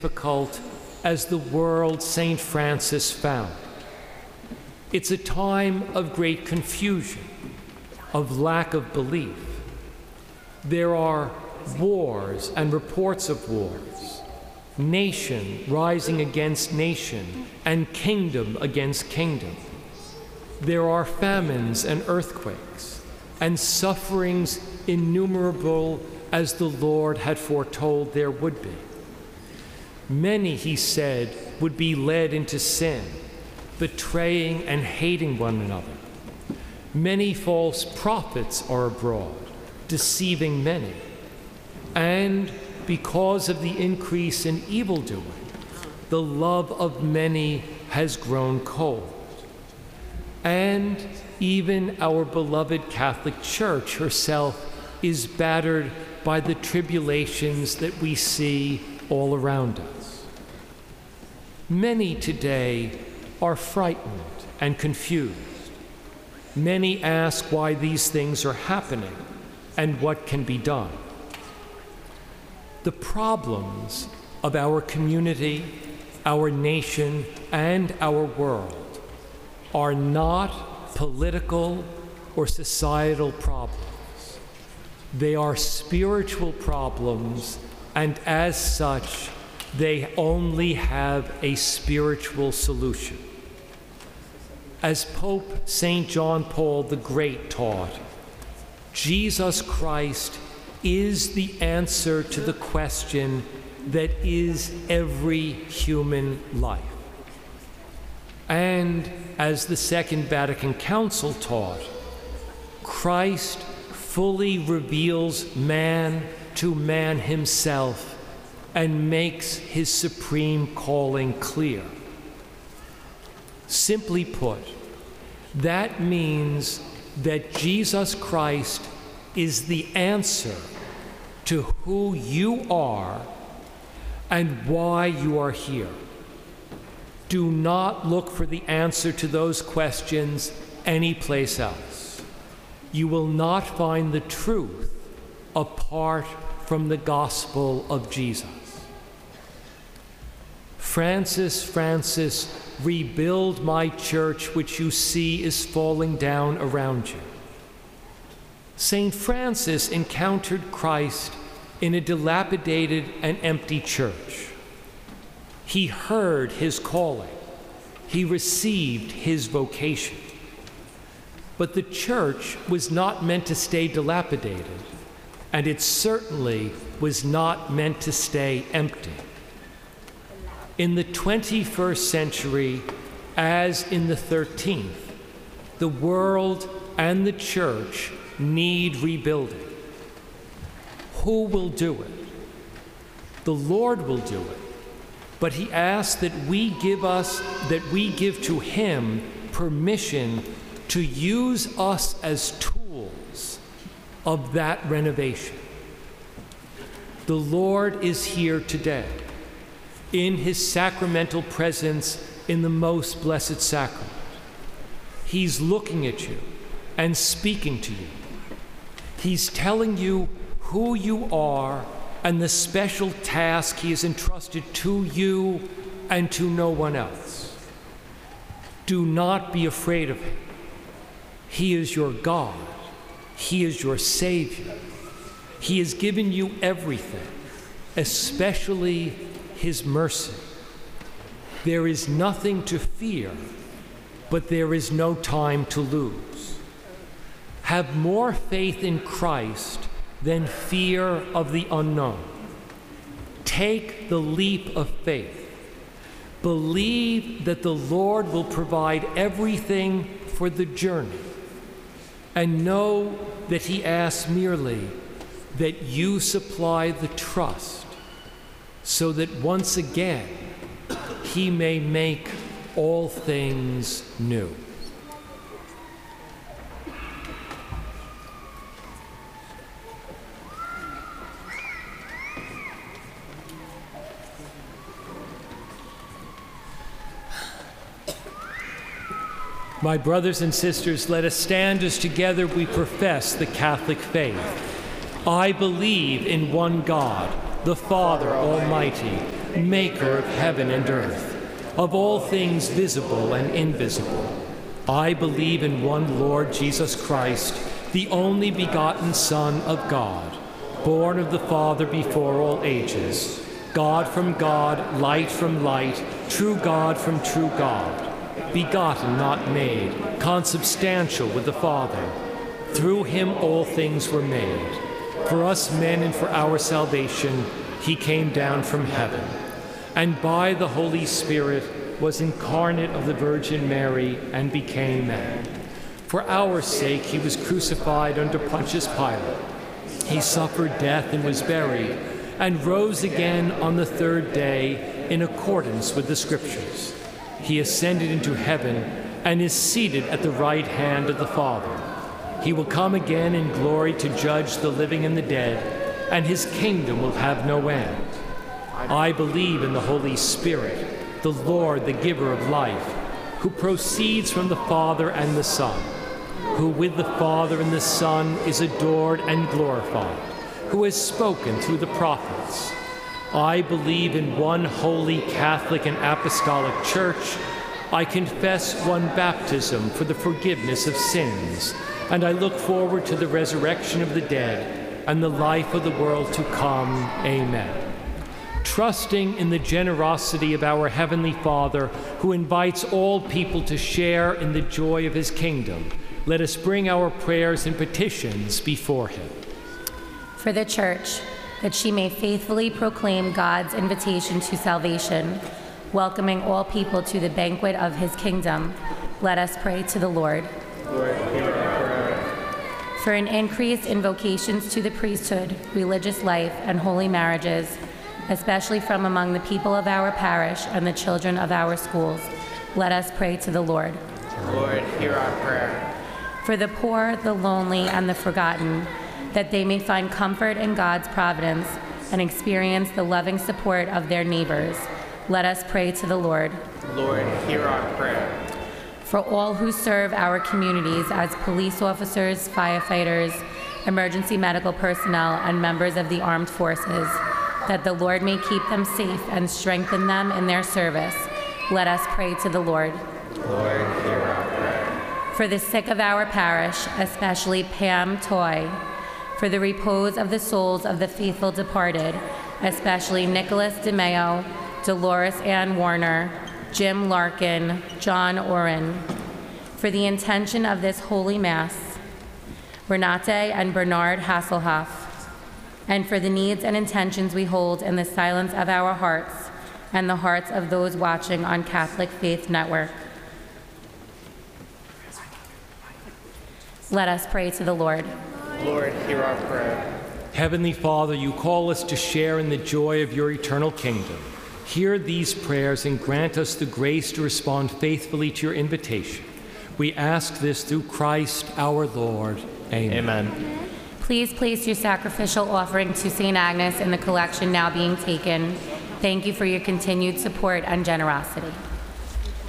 difficult as the world St. Francis found. It's a time of great confusion, of lack of belief. There are wars and reports of wars, nation rising against nation and kingdom against kingdom. There are famines and earthquakes and sufferings innumerable as the Lord had foretold there would be. Many, he said, would be led into sin, betraying and hating one another. Many false prophets are abroad, deceiving many. And because of the increase in evildoing, the love of many has grown cold. And even our beloved Catholic Church herself is battered by the tribulations that we see all around us. Many today are frightened and confused. Many ask why these things are happening and what can be done. The problems of our community, our nation, and our world are not political or societal problems. They are spiritual problems, and as such, they only have a spiritual solution. As Pope St. John Paul the Great taught, Jesus Christ is the answer to the question that is every human life. And as the Second Vatican Council taught, Christ fully reveals man to man himself and makes his supreme calling clear. Simply put, that means that Jesus Christ is the answer to who you are and why you are here. Do not look for the answer to those questions anyplace else. You will not find the truth apart from the gospel of Jesus. Francis, Francis, rebuild my church which you see is falling down around you. St. Francis encountered Christ in a dilapidated and empty church. He heard his calling. He received his vocation. But the church was not meant to stay dilapidated, and it certainly was not meant to stay empty. In the 21st century, as in the 13th, the world and the church need rebuilding. Who will do it? The Lord will do it. But he asks that we give to him permission to use us as tools of that renovation. The Lord is here today in his sacramental presence in the most blessed sacrament. He's looking at you and speaking to you. He's telling you who you are and the special task he has entrusted to you and to no one else. Do not be afraid of him. He is your God. He is your Savior. He has given you everything, especially his mercy. There is nothing to fear, but there is no time to lose. Have more faith in Christ than fear of the unknown. Take the leap of faith. Believe that the Lord will provide everything for the journey, and know that he asks merely that you supply the trust, so that once again he may make all things new. My brothers and sisters, let us stand as together we profess the Catholic faith. I believe in one God, the Father Almighty, maker of heaven and earth, of all things visible and invisible. I believe in one Lord Jesus Christ, the only begotten Son of God, born of the Father before all ages, God from God, light from light, true God from true God, begotten, not made, consubstantial with the Father. Through him all things were made. For us men and for our salvation, he came down from heaven, and by the Holy Spirit was incarnate of the Virgin Mary and became man. For our sake he was crucified under Pontius Pilate. He suffered death and was buried, and rose again on the third day in accordance with the Scriptures. He ascended into heaven and is seated at the right hand of the Father. He will come again in glory to judge the living and the dead, and his kingdom will have no end. I believe in the Holy Spirit, the Lord, the giver of life, who proceeds from the Father and the Son, who with the Father and the Son is adored and glorified, who has spoken through the prophets. I believe in one holy Catholic and Apostolic Church. I confess one baptism for the forgiveness of sins, and I look forward to the resurrection of the dead and the life of the world to come. Amen. Trusting in the generosity of our Heavenly Father, who invites all people to share in the joy of his kingdom, let us bring our prayers and petitions before him. For the Church, that she may faithfully proclaim God's invitation to salvation, welcoming all people to the banquet of his kingdom, let us pray to the Lord. Lord, hear our prayer. For an increase in vocations to the priesthood, religious life, and holy marriages, especially from among the people of our parish and the children of our schools, let us pray to the Lord. Lord, hear our prayer. For the poor, the lonely, and the forgotten, that they may find comfort in God's providence and experience the loving support of their neighbors, let us pray to the Lord. Lord, hear our prayer. For all who serve our communities as police officers, firefighters, emergency medical personnel, and members of the armed forces, that the Lord may keep them safe and strengthen them in their service, let us pray to the Lord. Lord, hear our prayer. For the sick of our parish, especially Pam Toy, for the repose of the souls of the faithful departed, especially Nicholas DeMeo, Dolores Ann Warner, Jim Larkin, John Oren, for the intention of this holy Mass, Renate and Bernard Hasselhoff, and for the needs and intentions we hold in the silence of our hearts and the hearts of those watching on Catholic Faith Network. Let us pray to the Lord. Lord, hear our prayer. Heavenly Father, you call us to share in the joy of your eternal kingdom. Hear these prayers and grant us the grace to respond faithfully to your invitation. We ask this through Christ our Lord. Amen. Amen. Please place your sacrificial offering to St. Agnes in the collection now being taken. Thank you for your continued support and generosity.